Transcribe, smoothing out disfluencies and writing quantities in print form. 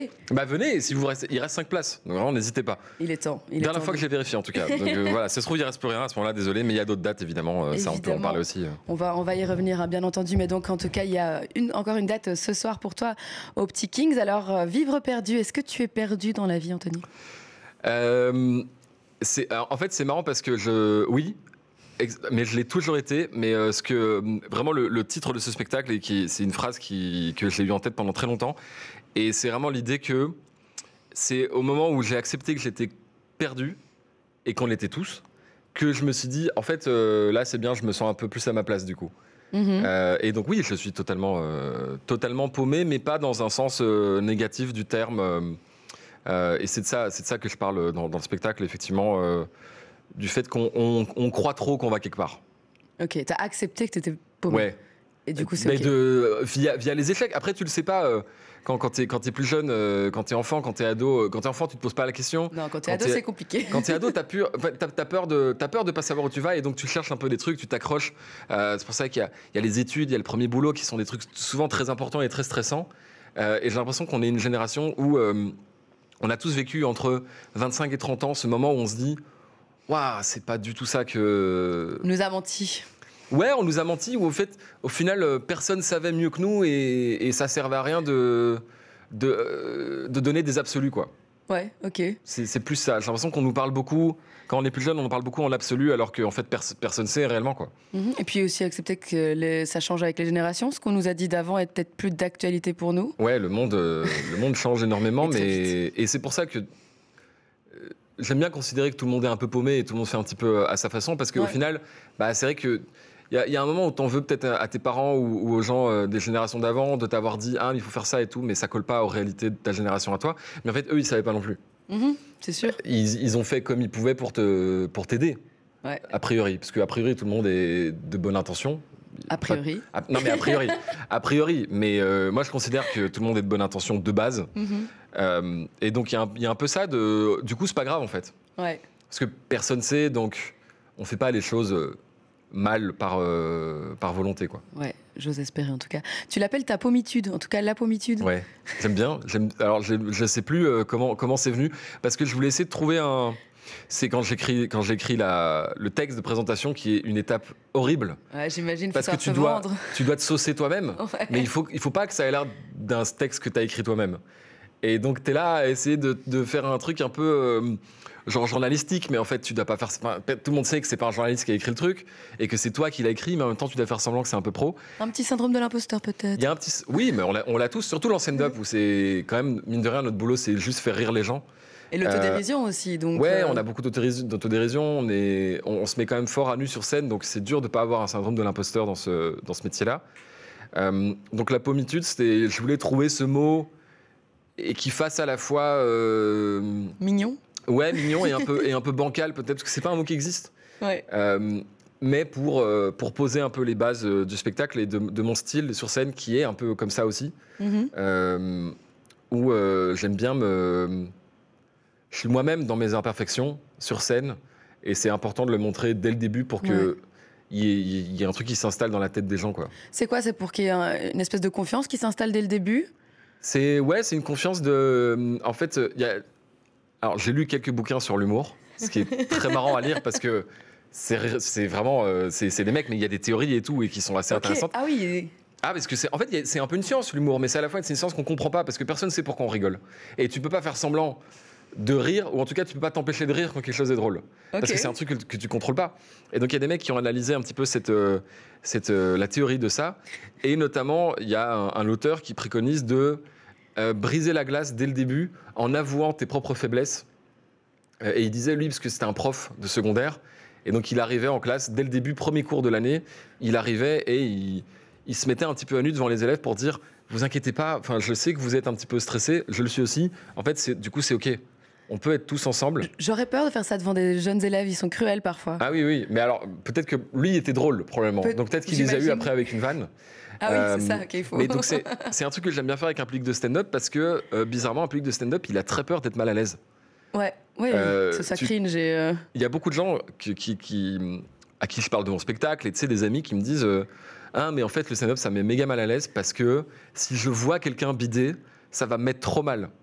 Bah venez, si vous restez, il reste 5 places, donc vraiment n'hésitez pas. Il est temps. Dernière fois que j'ai vérifié en tout cas. Donc voilà, ça se trouve il reste plus rien à ce moment-là, désolé, mais il y a d'autres dates évidemment, ça on peut en parler aussi. On va y revenir hein, bien entendu, mais donc en tout cas il y a encore une date ce soir pour toi au Petit Kings. Alors vivre perdu, est-ce que tu es perdu dans la vie, Anthony? En fait c'est marrant parce que oui, mais je l'ai toujours été, mais vraiment le titre de ce spectacle, c'est une phrase que j'ai eu en tête pendant très longtemps, et c'est vraiment l'idée que c'est au moment où j'ai accepté que j'étais perdu, et qu'on l'était tous, que je me suis dit, en fait, là c'est bien, je me sens un peu plus à ma place du coup. Et donc oui, je suis totalement paumé, mais pas dans un sens négatif du terme. Et c'est de ça que je parle dans le spectacle, effectivement, du fait qu'on croit trop qu'on va quelque part. Ok, t'as accepté que t'étais paumé. Ouais. Et du coup, c'est ok. Via les échecs. Après, tu le sais pas quand t'es plus jeune, quand t'es enfant, quand t'es ado. Quand t'es enfant, tu te poses pas la question. Non, quand t'es ado, c'est compliqué. Quand t'es ado, t'as peur de pas savoir où tu vas, et donc tu cherches un peu des trucs, tu t'accroches. C'est pour ça qu'il y a les études, il y a le premier boulot, qui sont des trucs souvent très importants et très stressants. Et j'ai l'impression qu'on est une génération où on a tous vécu entre 25 et 30 ans ce moment où on se dit waouh, c'est pas du tout ça que. On nous a menti. Ouais, on nous a menti, ou au final, personne savait mieux que nous, et ça servait à rien de donner des absolus, quoi. Ouais, ok. C'est plus ça. J'ai l'impression qu'on nous parle beaucoup, quand on est plus jeune, on en parle beaucoup en l'absolu, alors qu'en fait, personne sait réellement, quoi. Et puis aussi accepter que ça change avec les générations. Ce qu'on nous a dit d'avant est peut-être plus d'actualité pour nous. Ouais, le monde change énormément, et c'est pour ça que j'aime bien considérer que tout le monde est un peu paumé et tout le monde fait un petit peu à sa façon, parce qu'au final, c'est vrai que il y a un moment où t'en veux peut-être à tes parents ou aux gens des générations d'avant de t'avoir dit il faut faire ça et tout, mais ça colle pas aux réalités de ta génération à toi. Mais en fait, eux, ils savaient pas non plus. C'est sûr. Ils ont fait comme ils pouvaient pour t'aider, a priori, parce qu'a priori tout le monde est de bonne intention. A priori. Non, mais a priori. Mais moi, je considère que tout le monde est de bonne intention de base. Et donc, il y a un peu ça du coup, c'est pas grave, en fait. Ouais. Parce que personne sait, donc on fait pas les choses mal par volonté, quoi. Ouais, j'ose espérer, en tout cas. Tu l'appelles ta pommitude, en tout cas la pommitude. Ouais, j'aime bien. Alors, je sais plus comment c'est venu, parce que je voulais essayer de trouver c'est quand j'écris le texte de présentation, qui est une étape horrible. Ouais, j'imagine. Parce que tu dois te saucer toi-même, mais il faut pas que ça ait l'air d'un texte que tu as écrit toi-même. Et donc tu es là à essayer de faire un truc un peu genre journalistique, mais en fait tu dois pas faire. Tout le monde sait que c'est pas un journaliste qui a écrit le truc et que c'est toi qui l'as écrit, mais en même temps tu dois faire semblant que c'est un peu pro. Un petit syndrome de l'imposteur, peut-être. Il y a oui, mais on l'a tous, surtout dans le stand-up, où c'est quand même, mine de rien, notre boulot, c'est juste faire rire les gens. Et l'autodérision aussi, donc. Ouais, on a beaucoup d'autodérision, on se met quand même fort à nu sur scène, donc c'est dur de pas avoir un syndrome de l'imposteur dans ce métier-là. Donc la pommitude, je voulais trouver ce mot et qui fasse à la fois mignon. Ouais, mignon et un peu bancal peut-être, parce que c'est pas un mot qui existe. Ouais. Mais pour poser un peu les bases du spectacle et de mon style sur scène, qui est un peu comme ça aussi, où j'aime bien je suis moi-même dans mes imperfections sur scène, et c'est important de le montrer dès le début pour que il y ait un truc qui s'installe dans la tête des gens, quoi. C'est quoi? C'est pour qu'il y ait une espèce de confiance qui s'installe dès le début? C'est une confiance en fait, alors j'ai lu quelques bouquins sur l'humour, ce qui est très marrant à lire, parce que c'est vraiment c'est des mecs, mais il y a des théories et tout, et qui sont assez intéressantes. Ah oui. Parce que en fait c'est un peu une science, l'humour, mais c'est à la fois c'est une science qu'on comprend pas, parce que personne sait pourquoi on rigole, et tu peux pas faire semblant de rire, ou en tout cas tu peux pas t'empêcher de rire quand quelque chose est drôle, parce que c'est un truc que tu contrôles pas. Et donc il y a des mecs qui ont analysé un petit peu la théorie de ça, et notamment il y a un auteur qui préconise de briser la glace dès le début en avouant tes propres faiblesses. Et il disait, lui, parce que c'était un prof de secondaire, et donc il arrivait en classe dès le début, premier cours de l'année, il arrivait et il se mettait un petit peu à nu devant les élèves pour dire vous inquiétez pas, enfin je sais que vous êtes un petit peu stressés, je le suis aussi, en fait du coup c'est ok. On peut être tous ensemble. J'aurais peur de faire ça devant des jeunes élèves, ils sont cruels parfois. Ah oui, mais alors peut-être que lui était drôle, probablement. Donc peut-être qu'il les a eu après avec une vanne. Ah oui, c'est ça qu'il faut. Mais donc c'est un truc que j'aime bien faire avec un public de stand-up, parce que bizarrement, un public de stand-up, il a très peur d'être mal à l'aise. Ouais, ça cringe. Il y a beaucoup de gens à qui je parle de mon spectacle, et tu sais, des amis qui me disent mais en fait, le stand-up, ça me met méga mal à l'aise, parce que si je vois quelqu'un bider, ça va me mettre trop mal.